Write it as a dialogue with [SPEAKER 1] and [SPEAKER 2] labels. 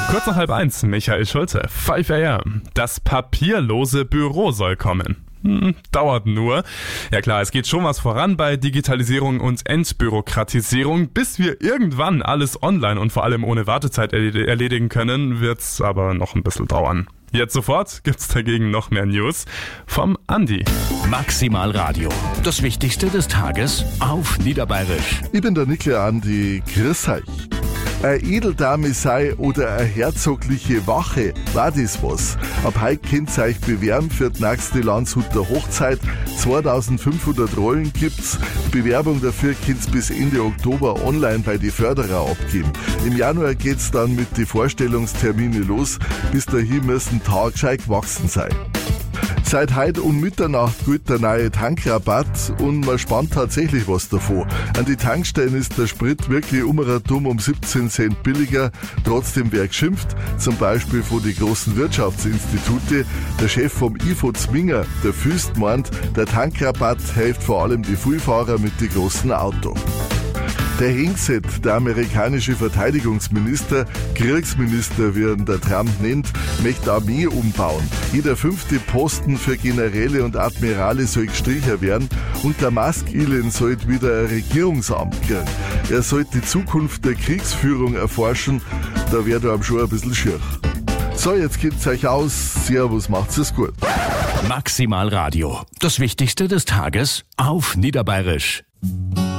[SPEAKER 1] Kurz nach 12:30, Michael Schulte, 5 AM. Das papierlose Büro soll kommen. Dauert nur. Ja klar, es geht schon was voran bei Digitalisierung und Entbürokratisierung. Bis wir irgendwann alles online und vor allem ohne Wartezeit erledigen können, wird's aber noch ein bisschen dauern. Jetzt sofort gibt's dagegen noch mehr News vom Andi.
[SPEAKER 2] Maximal Radio. Das Wichtigste des Tages auf Niederbayerisch.
[SPEAKER 3] Ich bin der Niklas Andi, grüß euch. Eine Edeldame sei oder eine herzogliche Wache, war das was? Ab heute könnt ihr euch bewerben für die nächste Landshuter Hochzeit. 2500 Rollen gibt's. Bewerbung dafür könnt ihr bis Ende Oktober online bei die Förderer abgeben. Im Januar geht's dann mit den Vorstellungsterminen los. Bis dahin müssen Tag gescheit gewachsen sein. Seit heute um Mitternacht gilt der neue Tankrabatt und man spannt tatsächlich was davon. An die Tankstellen ist der Sprit wirklich um 17 Cent billiger. Trotzdem wer geschimpft, zum Beispiel von den großen Wirtschaftsinstitute. Der Chef vom IFO Zwinger, der Fürst, meint, der Tankrabatt hilft vor allem die Vielfahrer mit den großen Autos. Der Hegseth, der amerikanische Verteidigungsminister, Kriegsminister, wie ihn der Trump nennt, möchte Armee umbauen. Jeder 5. Posten für Generäle und Admirale soll gestrichen werden und der Musk-Elon sollte wieder ein Regierungsamt kriegen. Er sollte die Zukunft der Kriegsführung erforschen, da wäre ihm schon ein bisschen schier. So, jetzt geht's euch aus. Servus, macht's es gut.
[SPEAKER 2] Maximal Radio. Das Wichtigste des Tages auf Niederbayerisch.